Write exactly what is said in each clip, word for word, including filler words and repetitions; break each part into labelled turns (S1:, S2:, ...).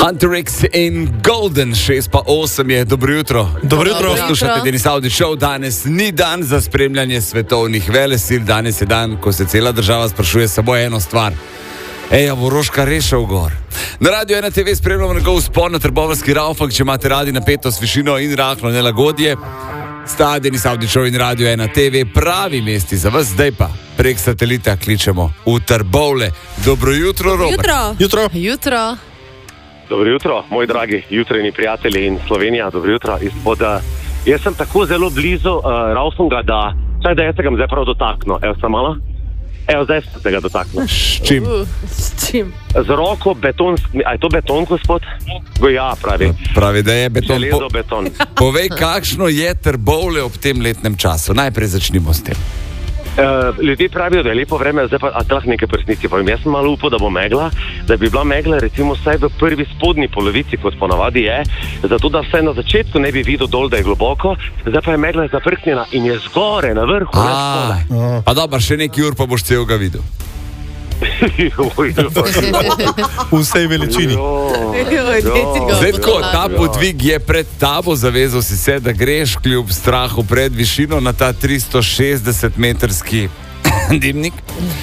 S1: Hunter X in Golden, šest pa osem je, dobro jutro.
S2: Dobro jutro.
S1: Poslušate Denis Audi Show, danes ni dan za spremljanje svetovnih velesil, danes je dan, ko se cela država sprašuje samo eno stvar. Ej, a bo Roška rešil gor? Na Radio ena te ve spremljamo njegov vzpon na Trboveljski Raufak, če imate radi napetost, višino in rahlo nelagodje. Sta Denis Audi Show in Radio ena te ve pravi mesti za vas, zdaj pa prek satelita kličemo v Trbovlje. Dobro jutro, Robert.
S3: Jutro.
S2: Jutro.
S3: Jutro.
S4: Dobro jutro, moji dragi jutrajni prijatelji in Slovenija, dobro jutro. Izpod, jaz sem tako zelo blizu uh, Raufunga, da, čaj, da jaz se ga zdaj prav dotaknu. Evo, sem malo? Evo, zdaj sem se ga dotaknu.
S1: S čim?
S3: Uh, s čim?
S4: Z roko beton, a je to beton, gospod? Go ja, pravi.
S1: Pravi, da je beton.
S4: Železo beton.
S1: Povej, kakšno je Trbovlje ob tem letnem času? Najprej začnimo s tem.
S4: Uh, ljudje pravijo, da je lepo vreme, zdaj pa lah nekaj presnici povem. Jaz sem malo upal, da bo megla, da bi bila megla recimo vsaj v prvi spodnji polovici, kot ponavadi je, zato da vsaj na začetku ne bi videl dol, da je globoko, zdaj pa je megla zaprknjena in je zgore, na vrhu, ne spodaj.
S1: A dobro, še nekaj ur pa boš celega videl.
S2: V vsej veličini.
S1: Zdaj tako, ta podvig je pred tabo, zavezal si se, da greš kljub strahu pred višino na ta tristo šestdeset metrski dimnik.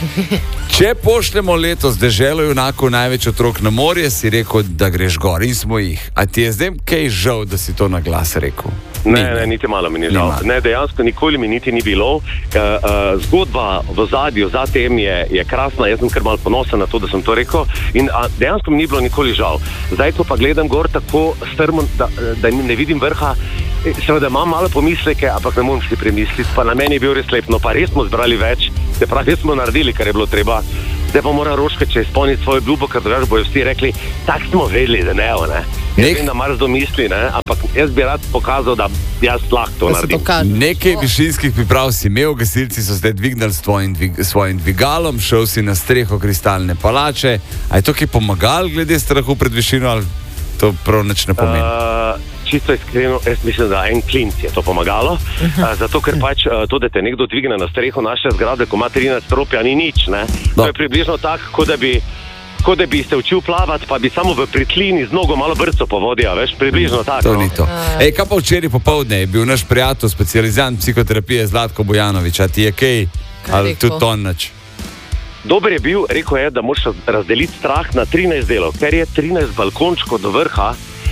S1: Če pošljemo letos deželo junakov največ otrok na morje, si rekel, da greš gor in smo jih. A ti je zdaj kaj žal, da si to na glas rekel?
S4: Ne, ne, niti malo mi ni žal. Ne, dejansko nikoli mi niti ni bilo. Uh, uh, zgodba v zadju, za tem je, je krasna, jaz sem kar malo ponosen na to, da sem to rekel in uh, dejansko mi ni bilo nikoli žal. Zdaj, ko pa gledam gor tako strmo, da, da ne vidim vrha, seveda imam malo pomisleke, ampak ne morem si premisliti, pa na meni je bil res lep, no pa res smo zbrali več, se pravi, smo naredili, kar je bilo treba. Zdaj pa mora Roška, če izpolniti svojo obljubo, ker drugače bojo vsi rekli, tak smo vedeli, da ne, ne. Jaz vem, da mar domisli, ne, ampak jaz bi rad pokazal, da jaz lahko to naredim.
S1: Nekaj višinskih priprav si imel, gasilci so zdaj dvignili s tvojim, dvig, svojim dvigalom, šel si na streho Kristalne palače. A je to kaj pomagal glede strahu pred višino, ali to prav nič ne pomeni?
S4: Uh, čisto iskreno, jaz mislim, da en klinc je to pomagalo, uh, zato ker pač uh, to, da te nekdo dvigne na streho naše zgrade, ko ima trinajst stropja, ni nič, ne? To je približno tako, kot da bi kot da bi se učil plavati, pa bi samo v pritlini z nogo malo brco po vodi, veš, približno tako.
S1: To ni to. Ej, kaj pa včeraj popoldne je bil naš prijatelj, specializant psihoterapije Zlatko Bojanović, a ti je kaj, ali tudi to nič?
S4: Dober je bil, rekel je, da moraš razdeliti strah na trinajst delov, ker je trinajst balkončkov do vrha,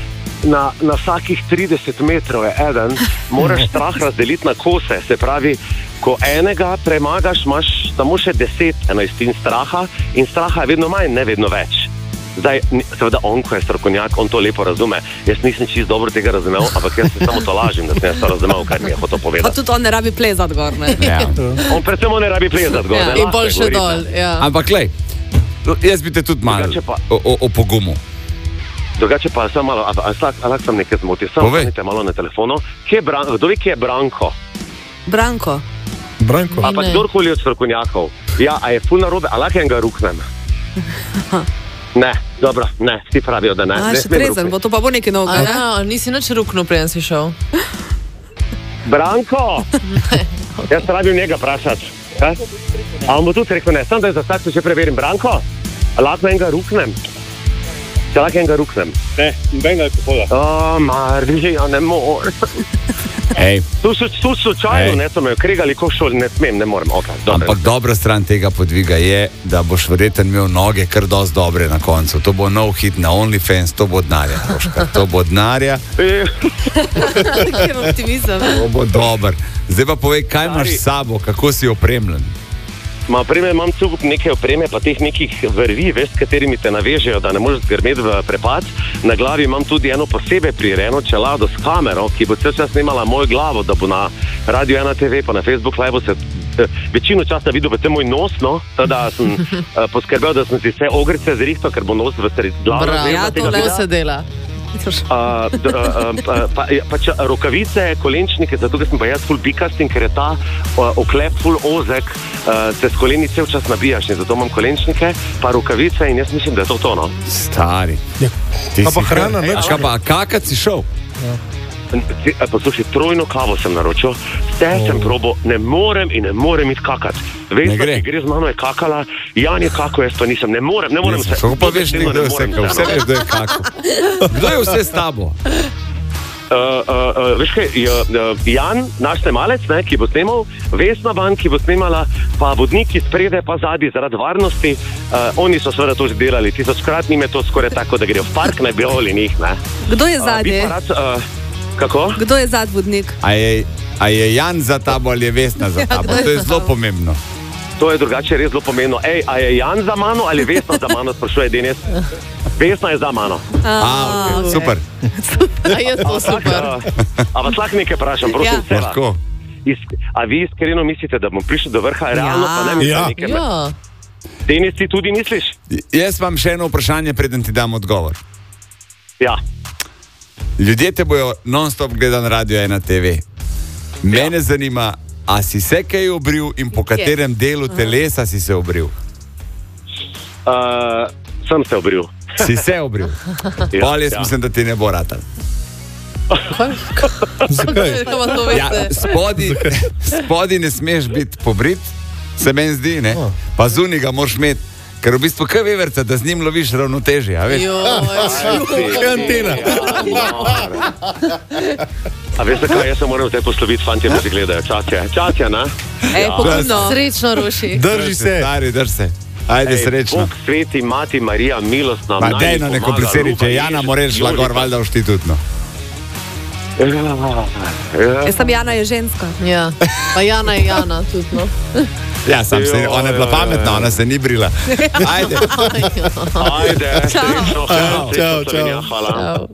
S4: na, na vsakih trideset metrov je eden, moraš strah razdeliti na kose, se pravi, ko enega premagaš, imaš samo še deset enajstin straha in straha je vedno manj, ne vedno več. Zdaj, seveda on, ko je strokovnjak, on to lepo razume. Jaz nisem čisto dobro tega razumel, ampak jaz se samo to lažim, da sem jaz to razumel, kaj mi je hotel povedati.
S3: Pa tudi on ne rabi plezat gor, ne?
S1: Ja.
S4: On predvsem on ne rabi plezat gor,
S3: ja.
S4: ne?
S3: In bolj še dol, ja.
S1: Ampak lej, jaz bi te tudi malo opogumu.
S4: Drugače pa sem malo, ali sem nekaj zmotil, sem sanite malo na telefonu. Kje je Branko? Kdo ve, kje je Branko?
S3: Branko?
S2: Branko?
S4: A pa kdorkoli od strokovnjakov. Ja, a je ful narobe, a lahko enega ruknem? Ne, dobro, ne, vsi pravijo, da ne.
S3: A,
S4: ne
S3: še trezen, bo to pa bo nekaj novega.
S5: Ja, nisi nič ruknil, preden si šel.
S4: Branko! Jaz rabim njega vprašati. A on bo tudi rekel ne, sem da je za vsak, če preverim. Branko, a lahko enega ruknem? Če lahko enega ruknem?
S6: Ne, nobenega alkohola.
S4: O, Marvi, ja ne morem.
S1: Ej.
S4: Tu so, tu slučajno, ne, so me okregali, ko šol, ne smem, ne morem. Okay,
S1: ampak dobra stran tega podviga je, da boš verjetno imel noge kar dosti dobre na koncu. To bo nov hit na OnlyFans, to bo denarja, Roška. To bo denarja.
S3: Kjer optimizem.
S1: To bo dober. Zdaj pa povej, kaj imaš s sabo, kako si opremljen?
S4: Ma, opreme, imam tu nekaj opreme, pa teh nekih vrvi, veš, s katerimi te navežejo, da ne moreš zgrmeti v prepad. Na glavi imam tudi eno posebej prirejeno čelado s kamero, ki bo cel čas snimala mojo glavo, da bo na Radio ena te ve, pa na Facebook Live se eh, večino časa videl predvsem moj nos, no, da sem eh, poskrbel, da sem si vse ogrce zrihtal, ker bo nos v sred glave.
S5: Bra, ja, to lepo se dela.
S4: Uh, d, uh, pa, pa, pač rokavice, kolenčnike, zato ker sem pa jaz ful bikastin, ker je ta uh, oklep ful ozek, uh, se s koleni cel čas nabijaš in zato imam kolenčnike, pa rokavice in jaz mislim, da je to to, no.
S1: Stari.
S2: Ja. Pa pa hrana, ne?
S1: A pa kakat si šel?
S2: Ja.
S4: Poslušaj, trojno kavo sem naročil, vse oh. sem probo, ne morem in ne morem iti kakati. Veš,
S1: gre.
S4: ki gre z mano je kakala, Jan je kako, jaz pa nisem, ne morem, ne morem se.
S1: Kako pa veš, kdo je vse, vse veš, kdo je kako? Kdo je vse s tabo?
S4: Uh, uh, uh, veš kaj, uh, Jan, naš snemalec, ne, ki bo snemal, Vesna Ban, ki bo snemala, pa vodniki spredaj pa zadnji zaradi varnosti, uh, oni so seveda to že delali, ti so skrat njime to skoraj tako, da grejo v park, naj bi ovali njih, ne.
S3: Kdo je zadnji?
S4: Uh, rad, uh, kako?
S3: Kdo je zadnji vodnik?
S1: A je, a je Jan za tabo ali je Vesna za tabo?
S3: Ja,
S1: to je zelo pomembno.
S4: To je drugače res zelo pomembno. Ej, a je Jan za mano ali Vesna za mano, sprašuje Denis. Vesna je za mano.
S1: A, okay. Okay. Super.
S5: A je to super.
S4: A, a vas lahko nekaj vprašam, prosim,
S3: Ja.
S4: Seva. Is, a vi iskreno mislite, da bom prišel do vrha? Realno pa ne mislim
S2: Ja.
S4: nekaj.
S5: Ja.
S4: Denis, ti tudi misliš?
S1: Jaz imam še eno vprašanje, preden ti dam odgovor.
S4: Ja.
S1: Ljudje te bojo non-stop gledali na Radio ena te ve. Mene ja. zanima, a si se kaj obril in po katerem delu telesa si se obril?
S4: Uh, sem se obril.
S1: Si se obril?
S4: Ja,
S1: Pol jaz
S4: ja.
S1: mislim, da ti ne bo ratal.
S2: Zakaj?
S5: Kako pa to
S1: Ja,
S5: veste?
S1: spodi, spodi ne smeš biti pobrit, se meni zdi, ne?
S2: Oh.
S1: Pa zunaj ga moraš imeti, ker v bistvu kaj veverca, da z njim loviš ravnotežje, a veš?
S5: Joj.
S2: Kaj antena?
S4: A veste kaj, jaz se moram zdaj posloviti, fantje, da si gledajo. Čatja, čatja, ne?
S3: Ej, pogumno.
S5: Srečno ruši.
S2: Drži se.
S1: Stari, drži se. Ajde,
S4: Ej,
S1: srečno.
S4: Bog sveti, mati Marija, milostna.
S1: Pa
S4: naj
S1: dej
S4: mi
S1: no neko
S4: pomaga,
S1: prisedi,
S4: Luka,
S1: če Jana
S4: Ježek,
S1: moreš šla gor,
S4: Jolika.
S1: valjda v štitutno.
S4: Ja, ja.
S3: Jaz sem Jana je ženska.
S5: Ja. Pa Jana je Jana tudi, no.
S1: Ja, sam se,
S4: Jo,
S1: ona je bila
S4: jo,
S1: pametna,
S4: jo.
S1: ona se ni brila. Ajde.
S4: Ajde, srečno,
S2: Čau, čau,
S4: Slovenija,
S2: čau.
S4: hvala.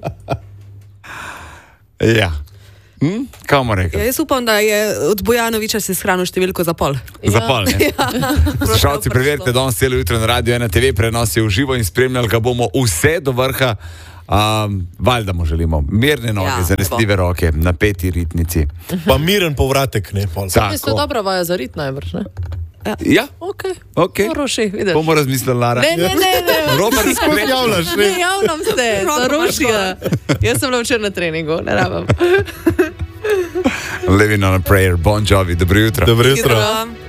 S1: Ja. Hm? Kaj bomo rekli?
S3: Ja, jaz upam, da je od Bojanoviča si shranil številko za pol.
S1: Za pol, ne? Poslušalci, preverite, danes celo jutro na Radio ena te ve prenosi v živo in spremljali ga bomo vse do vrha. Um, valjda mu želimo mirne noge,
S3: Ja,
S1: zanesljive roke, napeti ritnici.
S2: Pa miren povratek, ne? Pol.
S1: Tako.
S5: To je dobra vaja za rit najbrž, ne?
S1: Ja,
S5: Ok.
S1: ok.
S5: No, ruši, vidiš.
S1: Bomo razmislili, Lara.
S5: Ne, ne, ne, ne.
S1: Robert,
S2: Kako javljaš,
S5: Ne
S2: ne?
S5: javljam se,
S3: Roko
S5: za
S3: imaš
S5: rušija. Jaz sem bila včeraj na treningu, ne rabim.
S1: Living on a prayer, Bon Jovi, dobro jutro.
S2: Dobro jutro.
S3: Jutro.